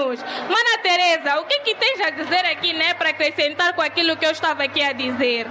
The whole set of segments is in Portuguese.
Jesus. Mana Teresa, o que tens a dizer aqui, né, para acrescentar com aquilo que eu estava aqui a dizer?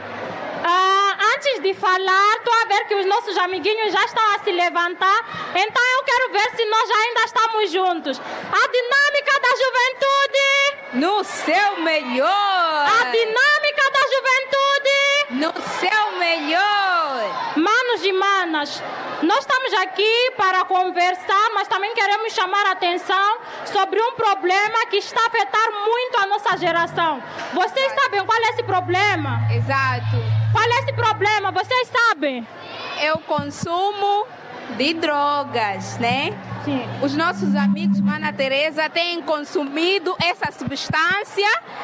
Antes de falar, estou a ver que os nossos amiguinhos já estão a se levantar, então eu quero ver se nós ainda estamos juntos. A dinâmica da juventude no seu melhor. A dinâmica da juventude no seu melhor. Manos e manas, nós estamos aqui para conversar, mas também queremos chamar a atenção sobre um problema que está a afetar muito a nossa geração. Vocês sabem qual é esse problema? Exato. Qual é esse problema? Vocês sabem? É o consumo de drogas, né? Sim. Os nossos amigos, Mana Teresa, têm consumido essa substância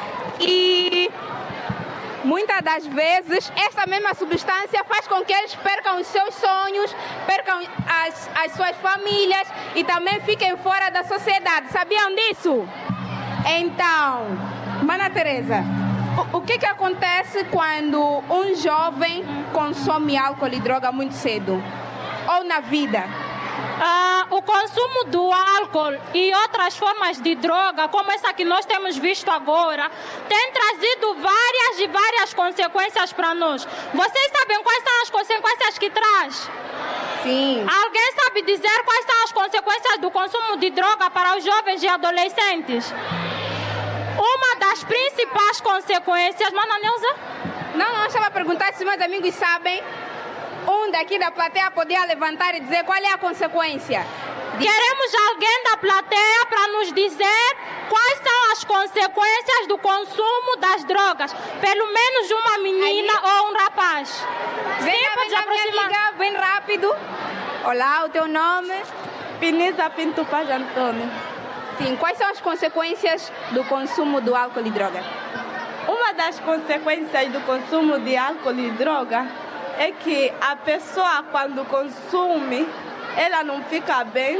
e muitas das vezes essa mesma substância faz com que eles percam os seus sonhos, percam as suas famílias e também fiquem fora da sociedade. Sabiam disso? Então, Mana Teresa, o que acontece quando um jovem consome álcool e droga muito cedo? Ou na vida? O consumo do álcool e outras formas de droga, como essa que nós temos visto agora, tem trazido várias consequências para nós. Vocês sabem quais são as consequências que traz? Sim. Alguém sabe dizer quais são as consequências do consumo de droga para os jovens e adolescentes? Uma das principais consequências... Mana Neuza? Não, eu estava a perguntar se meus amigos sabem. Um daqui da plateia podia levantar e dizer qual é a consequência. Queremos alguém da plateia para nos dizer quais são as consequências do consumo das drogas. Pelo menos uma menina ou um rapaz. Vem cá, minha amiga, bem rápido. Olá, o teu nome? Pinisa Pinto Paz Antônio. Sim, quais são as consequências do consumo do álcool e droga? Uma das consequências do consumo de álcool e droga é que a pessoa, quando consome, ela não fica bem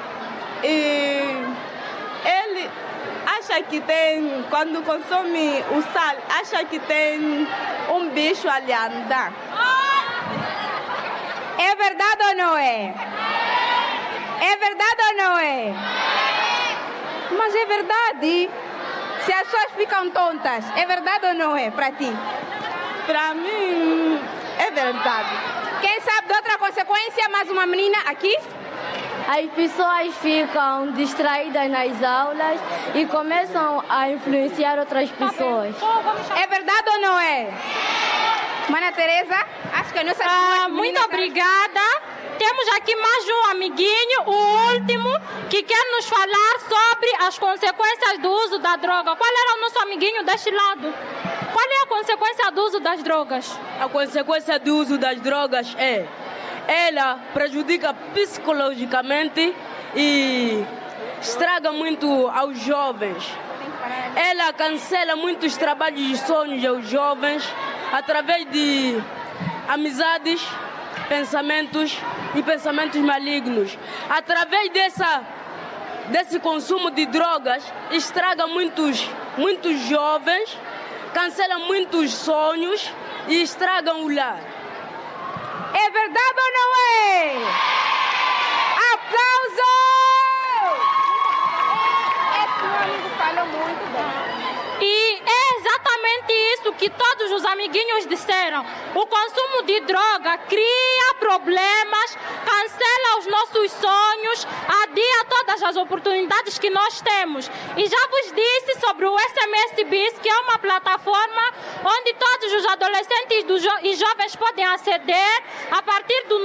e ele acha que tem, quando consome o sal, acha que tem um bicho ali a andar. É verdade ou não é? É verdade ou não é? Mas é verdade. Se as pessoas ficam tontas, é verdade ou não é para ti? Para mim, é verdade. Quem sabe de outra consequência? Mais uma menina aqui? As pessoas ficam distraídas nas aulas e começam a influenciar outras pessoas. É verdade ou não é? Mana Teresa, acho que a nossa... Muito obrigada. Temos aqui mais um amiguinho, o último, que quer nos falar sobre as consequências do uso da droga. Qual era o nosso amiguinho deste lado? Qual é a consequência do uso das drogas? A consequência do uso das drogas é... ela prejudica psicologicamente e estraga muito aos jovens. Ela cancela muitos trabalhos e sonhos aos jovens através de amizades, pensamentos e pensamentos malignos. Através desse consumo de drogas, estraga muitos jovens, cancela muitos sonhos e estragam o lar. É verdade ou não é? Aplauso! Esse amigo falou muito bem. E é exatamente isso que todos os amiguinhos disseram. O consumo de droga cria problemas, cancela os nossos sonhos, adia todas as oportunidades que nós temos. E já vos disse sobre o SMS Bis, que é uma plataforma onde todos os adolescentes e jovens podem aceder a partir do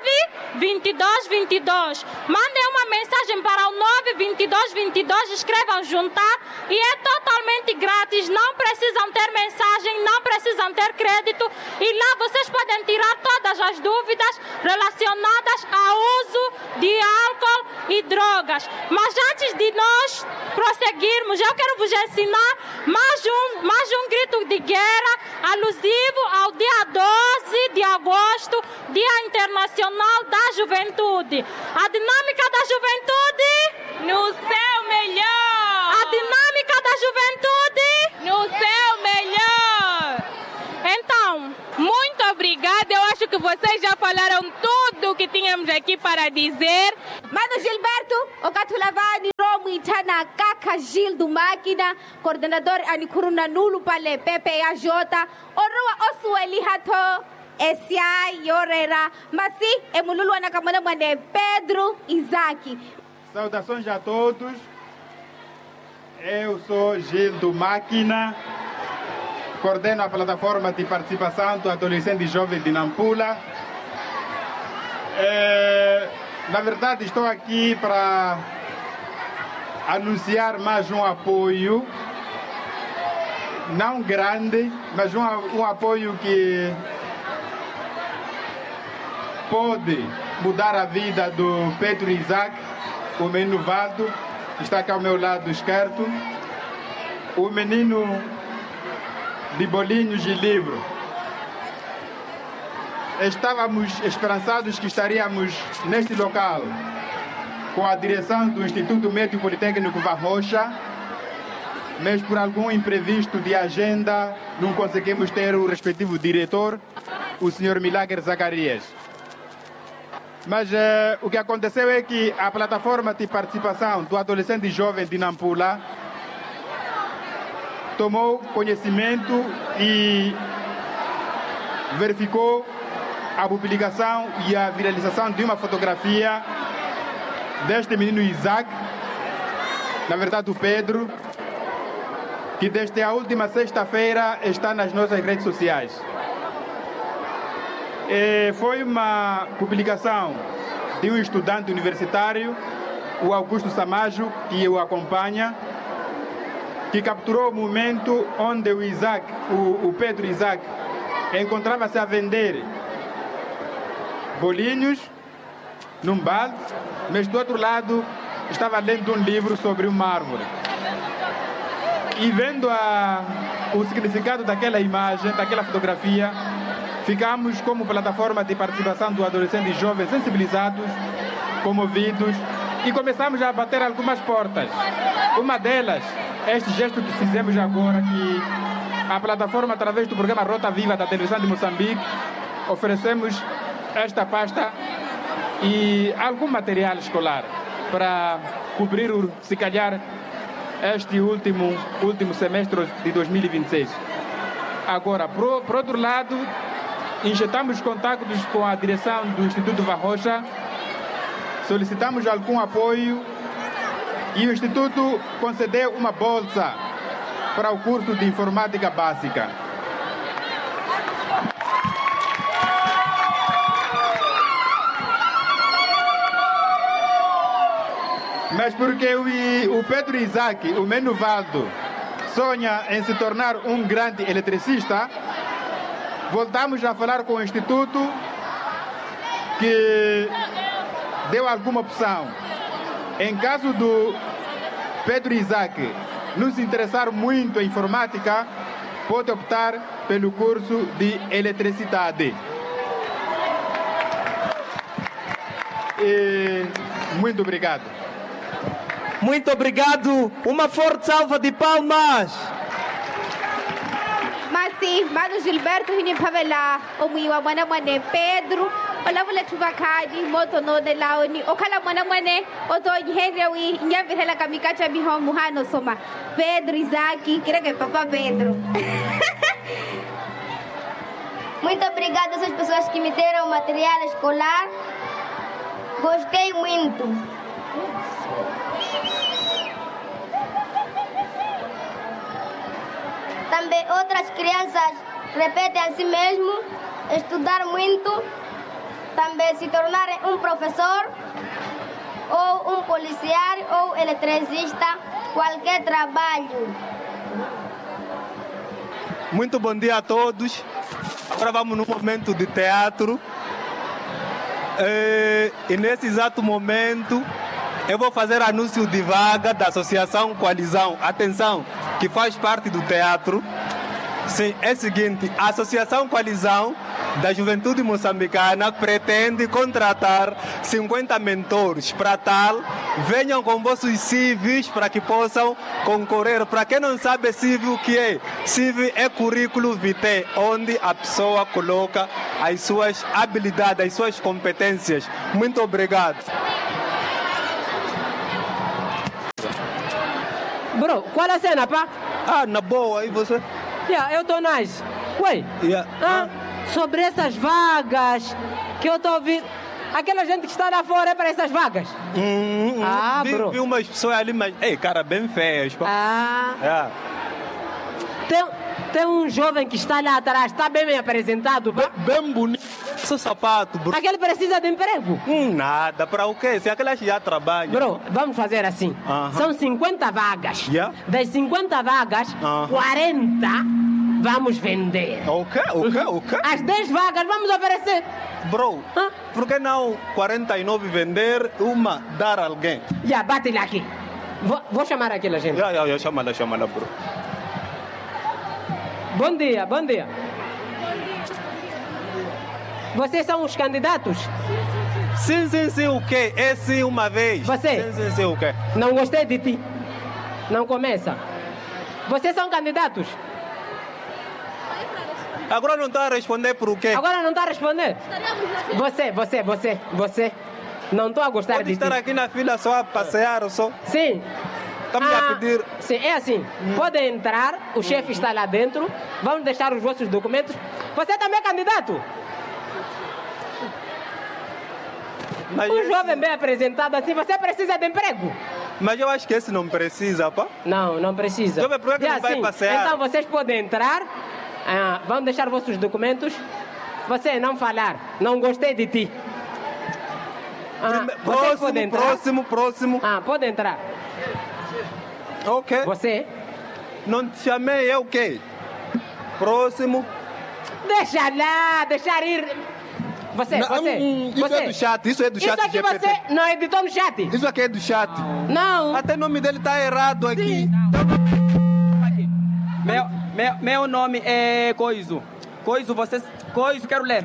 92222. Mandem uma mensagem para o 92222, escrevam juntar e é totalmente grátis, não precisam ter mensagem, não precisam ter crédito e lá vocês podem tirar todas as dúvidas relacionadas ao uso de álcool e drogas. Mas antes de nós prosseguirmos, eu quero vos ensinar mais um grito de guerra alusivo ao dia 12 de agosto, Dia Internacional da Juventude. A dinâmica da juventude no seu melhor. A dinâmica da juventude no seu melhor. Então, muito obrigada. Eu acho que vocês já falaram tudo o que tínhamos aqui para dizer. Mano Gilberto, o Catulavani, Romo itana Kaka Gildo Máquina, coordenador Anikuruna Nulo Pale PPAJ, Orua Osueli Hato, SI Yorera, Masi, Emululu Anakamana Mane, Pedro Isaac. Saudações a todos. Eu sou Gildo Máquina, coordeno a plataforma de participação do adolescente e jovem de Nampula. Na verdade, estou aqui para anunciar mais um apoio, não grande, mas um apoio que pode mudar a vida do Pedro Isaac, o menino Valdo, que está aqui ao meu lado esquerdo, o menino de bolinhos de livro. Estávamos esperançados que estaríamos neste local com a direção do Instituto Médico Politécnico Varrocha, mas por algum imprevisto de agenda não conseguimos ter o respectivo diretor, o Sr. Milagre Zacarias. Mas o que aconteceu é que a plataforma de participação do adolescente e jovem de Nampula tomou conhecimento e verificou a publicação e a viralização de uma fotografia deste menino Isaac, na verdade o Pedro, que desde a última sexta-feira está nas nossas redes sociais. Foi uma publicação de um estudante universitário, o Augusto Samajo, que o acompanha, que capturou o momento onde o Isaac, o Pedro Isaac, encontrava-se a vender bolinhos num balde, mas do outro lado estava lendo um livro sobre uma árvore. E vendo o significado daquela imagem, daquela fotografia, ficamos como plataforma de participação do adolescente e jovem sensibilizados, comovidos, e começamos a bater algumas portas. Uma delas, este gesto que fizemos agora, que a plataforma, através do programa Rota Viva da televisão de Moçambique, oferecemos esta pasta e algum material escolar para cobrir, se calhar, este último semestre de 2026. Agora, por outro lado, injetamos contactos com a direção do Instituto Varrocha, solicitamos algum apoio e o Instituto concedeu uma bolsa para o curso de informática básica. Mas porque o Pedro Isaac, o menino Valdo, sonha em se tornar um grande eletricista, voltamos a falar com o Instituto, que deu alguma opção. Em caso do Pedro Isaac não se interessar muito em informática, pode optar pelo curso de eletricidade. E muito obrigado. Muito obrigado. Uma forte salva de palmas. Mas sim, Mano Gilberto Hini Pavela, Omuiwa Mana Mane Pedro, Olavula Tuvakadi, Moto no de Laoni, Okala Mana Mane, Oto Henry, Nyavirela Kamikacha Biho Muhano Soma, Pedro Isaac, que Papa Pedro. Muito obrigada a essas pessoas que me deram material escolar. Gostei muito. Também outras crianças repetem a si mesmo, estudar muito, também se tornarem um professor, ou um policial, ou eletricista, qualquer trabalho. Muito bom dia a todos. Agora vamos num momento de teatro. E nesse exato momento eu vou fazer anúncio de vaga da Associação Coalizão. Atenção, que faz parte do teatro. Sim, é o seguinte, a Associação Coalizão da Juventude Moçambicana pretende contratar 50 mentores. Para tal, venham com vossos CVs para que possam concorrer. Para quem não sabe CV o que é? CV é currículo vitae, onde a pessoa coloca as suas habilidades, as suas competências. Muito obrigado. Bro, qual é a cena, pá? Ah, na boa, e você? Yeah, eu tô nice. Ué, sobre essas vagas que eu tô ouvindo. Aquela gente que está lá fora é para essas vagas? Bro. Vi umas pessoas ali, mas... Ei, cara, bem feias, pá. Tem um jovem que está lá atrás, está bem apresentado, pá. Bem bonito. Seu sapato, bro. Aquele precisa de emprego? Nada, para o quê? Se aquele já trabalha. Bro, vamos fazer assim. São 50 vagas. Das 50 vagas, 40 vamos vender. O quê? As 10 vagas vamos oferecer. Bro, por que não 49 vender, uma dar a alguém? Bate-lhe aqui. Vou chamar aquela gente. Chama lá, bro. Bom dia. Vocês são os candidatos? Sim, o quê? É sim uma vez. Você? Sim, o quê? Não gostei de ti. Não começa. Vocês são candidatos? Agora não está a responder por o quê? Agora não está a responder? Você. Não estou a gostar de ti. Pode estar aqui na fila só a passear ou só? Sim. Está-me a pedir... Sim, é assim. Podem entrar, o chefe está lá dentro, vamos deixar os vossos documentos. Você também é candidato? Um jovem bem apresentado assim, você precisa de emprego? Mas eu acho que esse não precisa, pá. Não precisa. Então, por que não vai passear? Então vocês podem entrar, vamos deixar vossos documentos. Você não falar, não gostei de ti. Próximo. Pode entrar. Ok. Você? Não te chamei, é o quê? Próximo. Deixar ir. Você. Isso é do chat, isso aqui GPT. Você não editou no chat? Isso aqui é do chat. Não. Até o nome dele está errado aqui. Meu nome é Coiso, quero ler.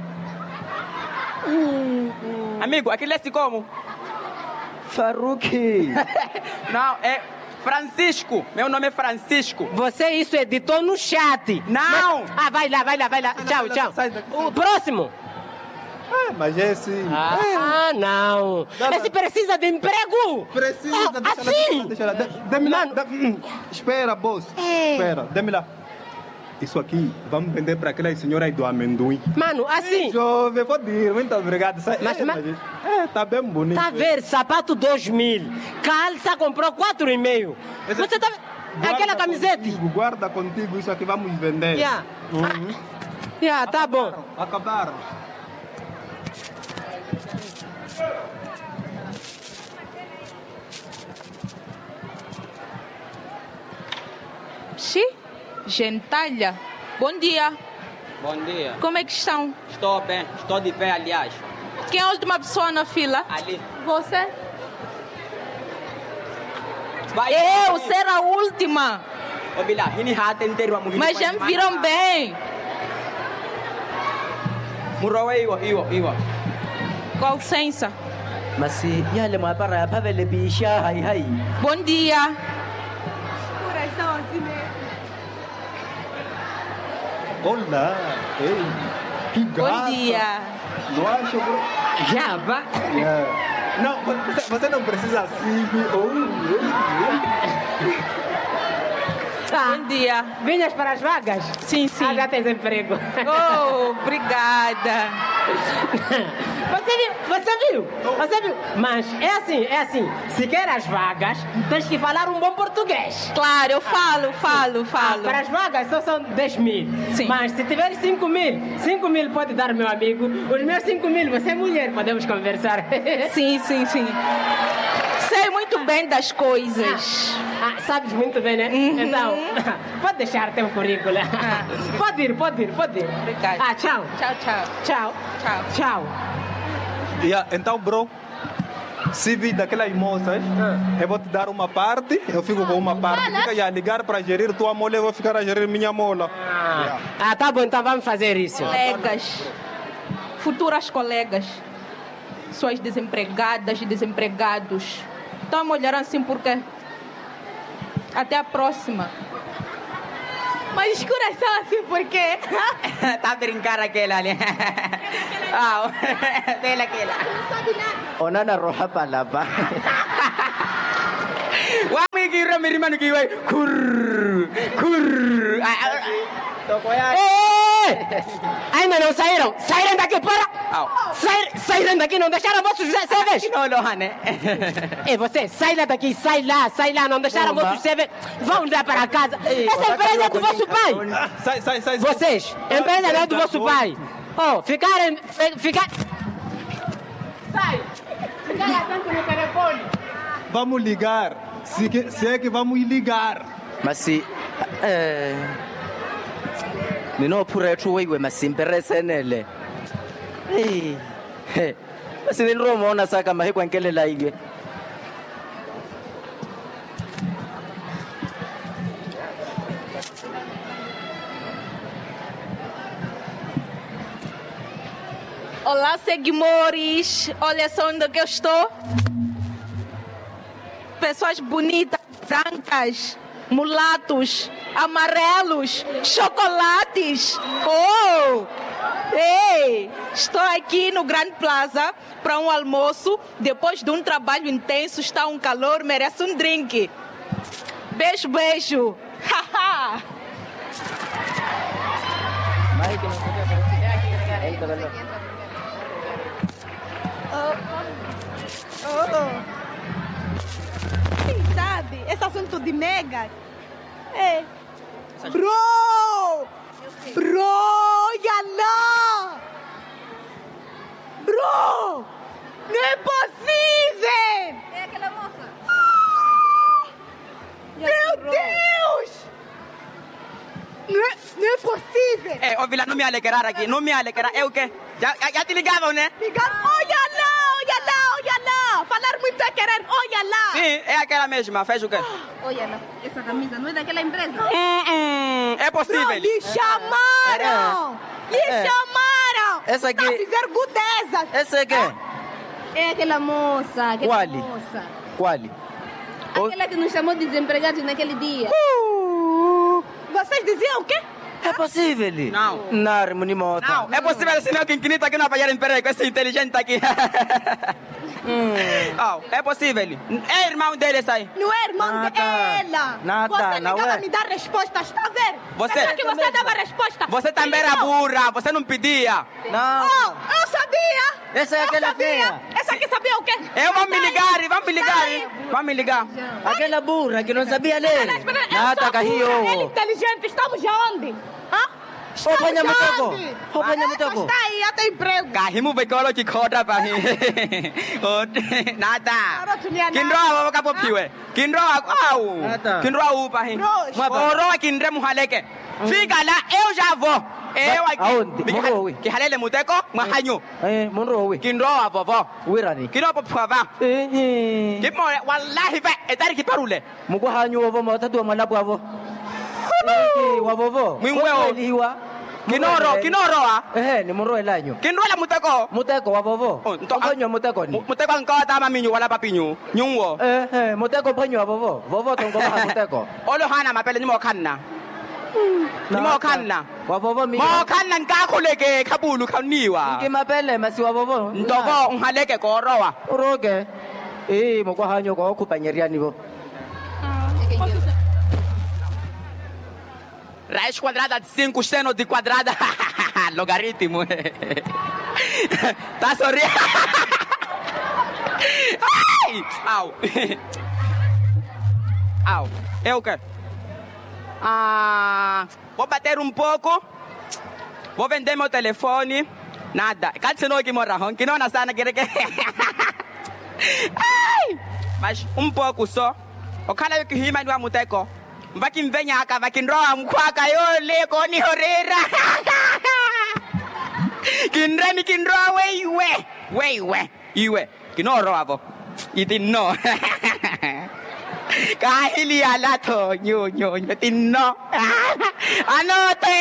Amigo, aqui lê-se como? Faruque. Não, é Francisco. Meu nome é Francisco. Você isso editou no chat. Não. Vai lá. Tchau. O próximo. Mas esse... não. Esse precisa de emprego. Precisa. Deixa lá. Dê-me lá. Espera, boss. Espera, dê-me lá. Isso aqui, vamos vender para aquela senhora aí do amendoim. Mano, assim... Jovem, pode ir. Muito obrigado. Tá bem bonito. Tá vendo? Sapato 2.000. Calça comprou 4,5. Você tá... Aquela camiseta. Guarda contigo. Isso aqui vamos vender. Tá bom. Acabaram. Gentalha, bom dia. Bom dia. Como é que estão? Estou bem, estou de pé, aliás. Quem é a última pessoa na fila? Ali. Você? Eu ser a última. Mas já me viram bem. Com licença. Mas se yale ma para pavele bicha hai. Bom dia. Olá, que gata. Bom dia. Não acho, bro? Não, você não precisa assim. Bom dia. Vinhas para as vagas? Sim. Já tens emprego. Obrigada. Você viu? Mas é assim. Se quer as vagas, tens que falar um bom português. Claro, eu falo. Para as vagas só são 10.000. Sim. Mas se tiver 5.000 pode dar, meu amigo. Os meus 5.000, você é mulher, podemos conversar. Sim. Sei muito bem das coisas. Sabes muito bem, né? Então, pode deixar teu currículo. Pode ir. Obrigada. Tchau. Então, bro, se vir daquelas moças, eu vou te dar uma parte, eu fico com uma parte. Fica a ligar para gerir tua mola, eu vou ficar a gerir minha mola. Tá bom, então vamos fazer isso. Colegas, futuras colegas, suas desempregadas e desempregados, estão a me olhar assim porque... Até a próxima. Mas coração assim por quê? Tá a brincar aquela ali. Aquela. Onana roja palapa. Amigo, que remirima que vai. Ainda não saíram? Saíram daqui, para! Saíram daqui, não deixaram vossos CVs? Não, Lohane. E você, sai daqui, sai lá, não deixaram vossos CVs? Vão lá para casa. Essa empresa é do vosso pai! Sai. Vocês, empresa não é do vosso pai! Oh, ficarem... Sai! Ficar atento no telefone! Vamos ligar. Se é que vamos ligar. Mas se... Nino pura tu wewe masimpere senele. Basi ni romo na saka mahe kwa nkelela hivi. Olá, seguimores. Olha só onde que eu estou. Pessoas bonitas, brancas, mulatos, amarelos, chocolates. Oh! Ei! Estou aqui no Grand Plaza para um almoço. Depois de um trabalho intenso, está um calor, merece um drink. Beijo, beijo. Haha! Quem sabe? Esse assunto de nega. É. Bro! Olha lá! Bro! Não é possível! É aquela moça. Meu Deus! Não é possível! Ô, Vila, não me alegrar aqui. Não me alegrar. É o quê? Já te ligavam, né? Ligaram. Olha lá! Falar muito é querer. Olha lá! Sim, é aquela mesma. Fez o quê? Olha lá, essa camisa não é daquela empresa? É possível. Não, lhe chamaram! Chamaram! Essa aqui... Tá a viver gudezas! Essa aqui... É aquela moça, Quali? Aquela que nos chamou de desempregados naquele dia. Vocês diziam o quê? É possível? Não. Não, é possível, senão que infinito aqui não vai fazer emprego com esse inteligente aqui. É possível. É irmão dele esse aí. Não é irmão dela. Você não vai me dar resposta, está a ver? Você... Será que você dava resposta? Você também era burra, você não pedia. Não. Eu sabia. Essa é aquela feia. Essa aqui sabia o quê? Vamos me ligar. Aquela burra que não sabia ler. Nada, Carrinho. Ele inteligente, estamos onde? Roupa muteko. Está aí, até emprego. Carrinho vai colocar que corda para mim. Nada. Kindroa vou piwe. Kindroa upa hin. Oro kindre muhaleke. Fica lá, eu já vou. Eu aqui. Aonde? Que halele muteko, mahanyo. Monroe. Kindroa vovó. Wirani. Kindroa papa. Que more, wallahi vai, etari que parule. Mugo hanyo vovó matatu malabu avo. Wavovo. Mwinweo. Kinoro ni moro elanyo. Kinrola muteko wavovo. Tongonyo muteko ni. Muteko nkota maminyu wala papinyu. Nyunwo. Muteko panyo wavovo. Vovo tongo ba muteko. Olo hana mapele nimo kanna. Nimo kanna. Wavovo mi. Mo kanna nkakhuleke khabulu khaniwa. Ngimapele masi wavovo. Ntoko ngaleke korowa. Uroke. Mugo hanyo ko kupanyeriani bo. Raiz quadrada de 5, seno de quadrada. Logaritmo. Tá sorrindo. Au. É o quê? Vou bater um pouco. Vou vender meu telefone. Nada. Cadê você não que mora? Que não na sana que mas um pouco só. O cara que rima no amuteco. Vai que venha cá, vai que nroa mkwaka yole koni horera. Kinreni kinroa weiwe. Iwe. Kinoro avo. Itinno. Kahili alato nyo tinno. Anote.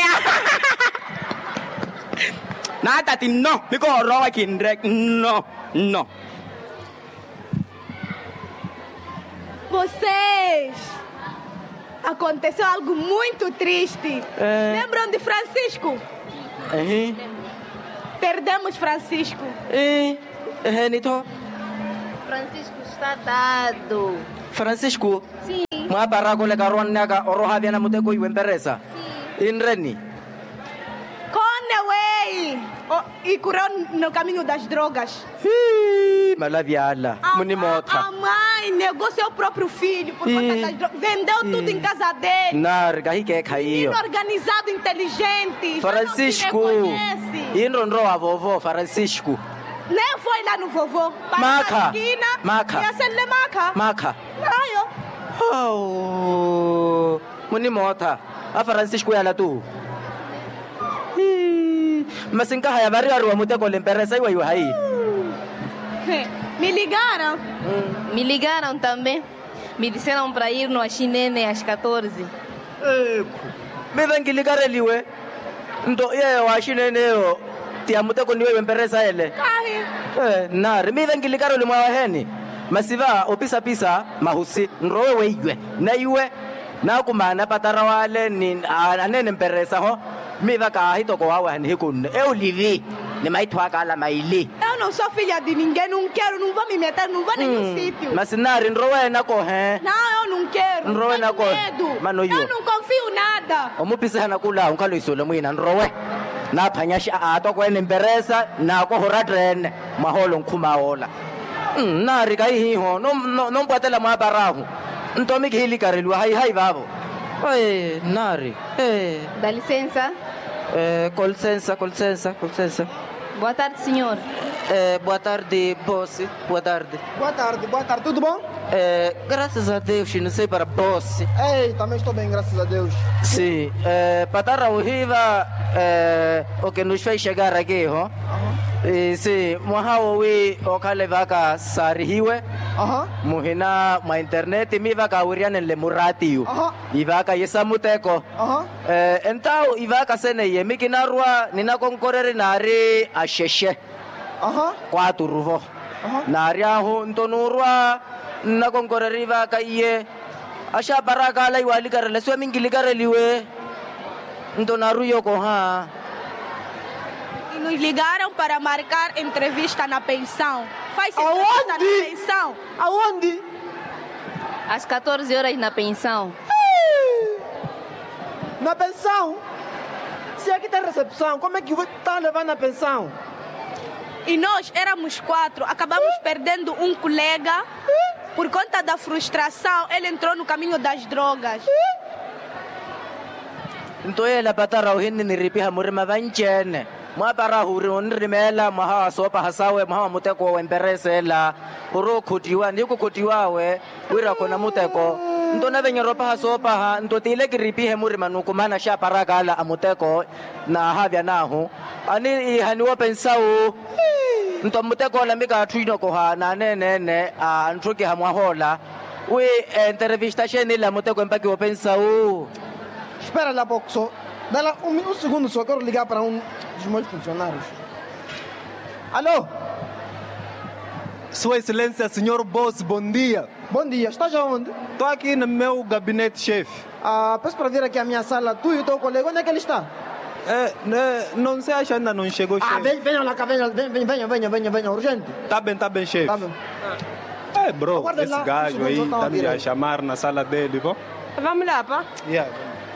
Nada tinno. Miko roa kinrek. No. Vocês! Aconteceu algo muito triste. Lembram de Francisco? Perdemos Francisco. Nito? Francisco está dado. Francisco? Sim. Mwapara kule karuan naka oroha viana muteko iwe empresa. Inreni. Conaway! E curou no caminho das drogas. Malaviala, munimota. A mãe negociou o próprio filho por conta das drogas. Vendeu tudo em casa dele. Narga, que caiu. Organizado, inteligente. Francisco. Inronro a vovó, Francisco. Nem foi lá no vovô. Maca. Maca. Ia ser le maca. Maca. Ayo. Oh. Munimota. A Francisco ia lá tu. Mas em casa vai a rua muito com empresa e aí. Me ligaram? Me ligaram também. Me disseram para ir no Achinene às 14. Me vem que ligar ele, ué. Então, eu Achinene, eu te amo com o empresa ele. Não, me vem que ligar ele uma hene. Mas se vai, o pisa, mahusi, nrowe iwe. Na iwe, na kumana patarawale ni anene empresa ho. Me vai cá, hito com a hene com eu livi. Nem mais tua cala maili. Eu não sou filha de ninguém, não quero, não vou me meter, não vou em nenhum sítio. Mas na nrowe na corre. Não, eu não quero. Nrowe na corre. Eu não confio nada. O mu pisa na kula, um calo isolo muina nrowe. Na panyashi a to ko empresa na ko horadren maholo nkumaola. Na riga hiho, non patela ma barahu. Ntomi khili karelu hai babo. Oi, nari. Dá licença. Com licença. Boa tarde, senhor. Boa tarde, boss. Boa tarde. Boa tarde. Tudo bom? Graças a Deus, não sei para boss. Ei, também estou bem, graças a Deus. Sim. Para o Riva, o que nos fez chegar aqui, ó. Sim, Mohawi, o Kalevaka Sarihiwe. Muhina, ma internet, mi vaka urian en lemuratiu. Ivaka yesamuteko. Então, Ivaka seneye, mikinarwa, nina konkorere nari asheshe. Quatro ruvo. Nari ahu, ntonurwa, nina konkorere Ivaka iye. Asha baraka la iwali karele, suwe mingili kareliwe. Ntonaru yoko ha. E nos ligaram para marcar entrevista na pensão. Faz entrevista na pensão. Aonde? Às 14 horas na pensão. Na pensão? Se aqui tem recepção, como é que você está levando a pensão? E nós éramos 4, acabamos perdendo um colega. Por conta da frustração, ele entrou no caminho das drogas. Então ele patara o hini niripiha murima vanchene. Mwa para huri onrimela maha sopa hasawe maha muteko wemperesela. Uro kutiwa ndiko kutiwa we wira kona muteko. Ndo na venye ropa hasopa ha ndo tile kiripihe murima nukumana sha paragala amuteko na havya nahu. Ani haniwa pensao. Ndo muteko la mika tuino ko ha na nene antruki hamwa hola. We entrevista sheni la muteko mpaki wo pensao. Espera lá pouco só. Dá lá um segundo só, quero ligar para um dos meus funcionários. Alô? Sua Excelência, senhor boss, bom dia. Bom dia, estás aonde? Estou aqui no meu gabinete, chefe. Peço para vir aqui à minha sala, tu e o teu colega, onde é que ele está? Não sei, acho que ainda não chegou, chefe. Venham lá cá, venham, urgente. Tá bem, chefe. Tá bem. Bro, aguarda esse lá, gajo aí está me a chamar na sala dele, bom? Vamos lá, pá. Yeah.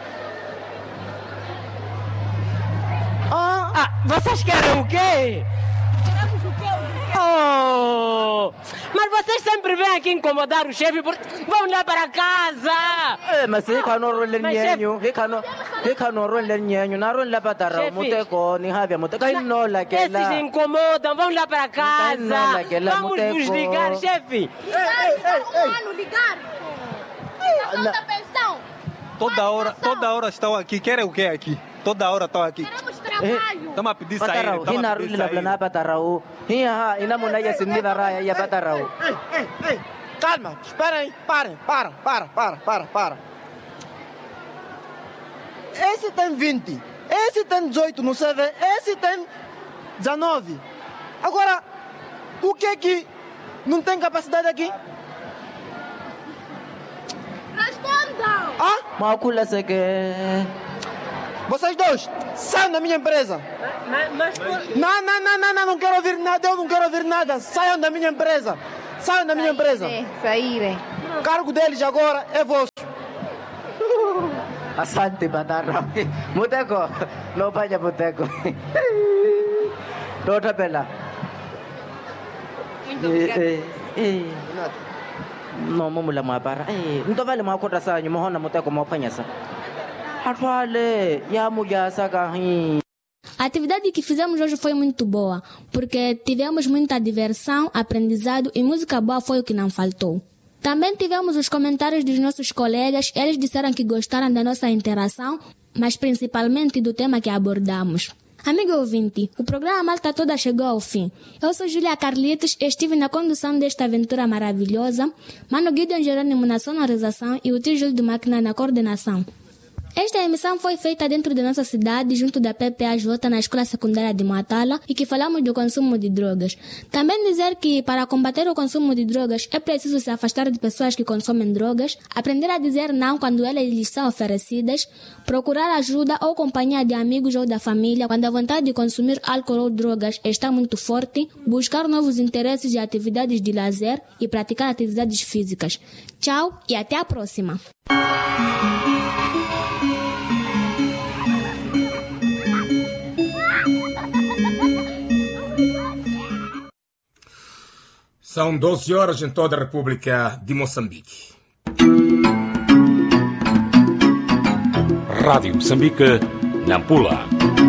Vocês querem o quê? Queremos o quê? Oh, mas vocês sempre vêm aqui incomodar o chefe, vão lá para casa. Mas se canoro lenyenyo, he canoro lenyenyo, naron la patara, muteko, ni havia muteko, no la que la. Esses incomodam, vão lá para casa. Vamos nos ligar, chefe. Ei, ligar. Da pensão. Toda hora estão aqui. Querem o quê aqui? Toda hora estão aqui. Queremos trabalho. Estamos a pedir saída. Ei, calma, espera aí, para. Esse tem 20, esse tem 18 no CV, esse tem 19. Agora, o que é que não tem capacidade aqui? Respondam! Macula se que... Vocês dois, saiam da minha empresa. Não quero ouvir nada, eu não quero ouvir nada. Saiam da minha empresa. Saírem. O cargo deles agora é vosso. Asante, Patarra. Muteco, no vaya Muteco. Doutor Bela. Muito obrigada. No, mamula mo para. Nto vale mo kontra sa inyo mo na Muteco mo panyasa. Atwale, ya mo ya saga hi. A atividade que fizemos hoje foi muito boa, porque tivemos muita diversão, aprendizado e música boa foi o que não faltou. Também tivemos os comentários dos nossos colegas, eles disseram que gostaram da nossa interação, mas principalmente do tema que abordamos. Amigo ouvinte, o programa Malta Toda chegou ao fim. Eu sou Júlia Carlitos e estive na condução desta aventura maravilhosa, Mano Gideon Jerônimo na sonorização e o tio Júlio de Máquina na coordenação. Esta emissão foi feita dentro da nossa cidade, junto da PPAJ, na Escola Secundária de Matala, e que falamos do consumo de drogas. Também dizer que, para combater o consumo de drogas, é preciso se afastar de pessoas que consomem drogas, aprender a dizer não quando elas lhes são oferecidas, procurar ajuda ou companhia de amigos ou da família quando a vontade de consumir álcool ou drogas está muito forte, buscar novos interesses e atividades de lazer e praticar atividades físicas. Tchau e até a próxima! São 12 horas em toda a República de Moçambique. Rádio Moçambique, Nampula.